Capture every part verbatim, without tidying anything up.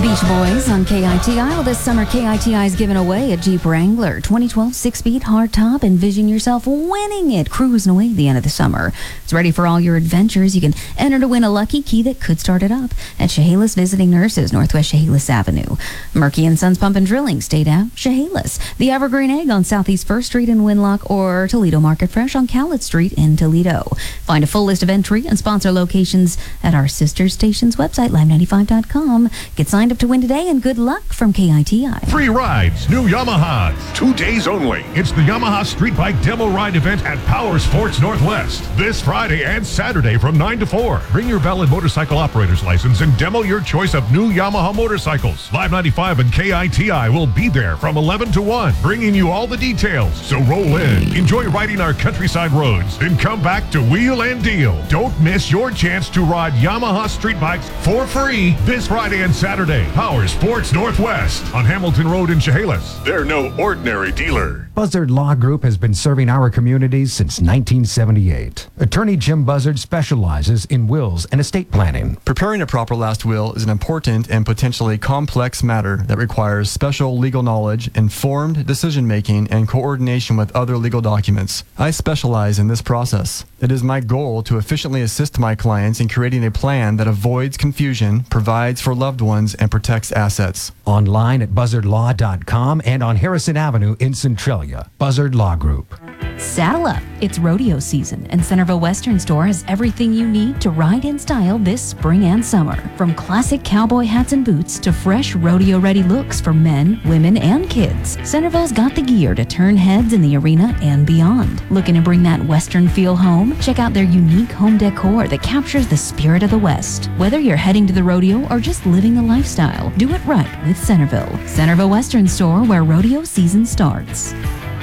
Beach Boys on K I T I. Well, this summer, K I T I is giving away a Jeep Wrangler twenty twelve six-speed hardtop. Envision yourself winning it, cruising away at the end of the summer. It's ready for all your adventures. You can enter to win a lucky key that could start it up at Chehalis Visiting Nurses, Northwest Chehalis Avenue. Murky and Sons Pump and Drilling, stayed at Chehalis. The Evergreen Egg on Southeast first Street in Winlock, or Toledo Market Fresh on Cowlett Street in Toledo. Find a full list of entry and sponsor locations at our sister station's website, live ninety-five dot com. Get signed up to win today, and good luck from K I T I. Free rides, new Yamahas. Two days only. It's the Yamaha Street Bike Demo Ride event at Power Sports Northwest. This Friday and Saturday from nine to four. Bring your valid motorcycle operator's license and demo your choice of new Yamaha motorcycles. Live ninety-five and K I T I will be there from eleven to one, bringing you all the details. So roll in, enjoy riding our countryside roads, then come back to wheel and deal. Don't miss your chance to ride Yamaha street bikes for free this Friday and Saturday. Power Sports Northwest on Hamilton Road in Chehalis. They're no ordinary dealer. Buzzard Law Group has been serving our communities since nineteen seventy-eight. Attorney Jim Buzzard specializes in wills and estate planning. Preparing a proper last will is an important and potentially complex matter that requires special legal knowledge, informed decision-making, and coordination with other legal documents. I specialize in this process. It is my goal to efficiently assist my clients in creating a plan that avoids confusion, provides for loved ones, and protects assets. Online at buzzard law dot com and on Harrison Avenue in Centralia. Buzzard Law Group. Saddle up. It's rodeo season, and Centerville Western Store has everything you need to ride in style this spring and summer. From classic cowboy hats and boots to fresh rodeo-ready looks for men, women, and kids, Centerville's got the gear to turn heads in the arena and beyond. Looking to bring that Western feel home? Check out their unique home decor that captures the spirit of the West. Whether you're heading to the rodeo or just living the lifestyle, do it right with Centerville. Centerville Western Store, where rodeo season starts.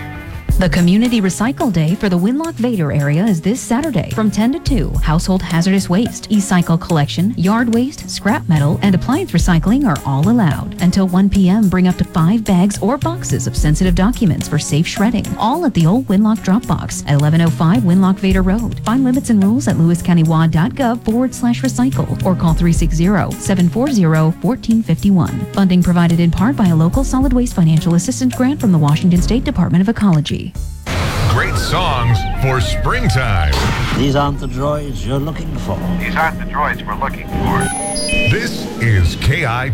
The Community Recycle Day for the Winlock Vader area is this Saturday from ten to two. Household hazardous waste, e-cycle collection, yard waste, scrap metal, and appliance recycling are all allowed. Until one p.m., bring up to five bags or boxes of sensitive documents for safe shredding. All at the old Winlock drop box at eleven oh five Winlock Vader Road. Find limits and rules at lewiscountywad.gov forward slash recycle or call three six zero, seven four zero, one four five one. Funding provided in part by a local solid waste financial assistance grant from the Washington State Department of Ecology. Great songs for springtime. These aren't the droids you're looking for. These aren't the droids we're looking for. This is K I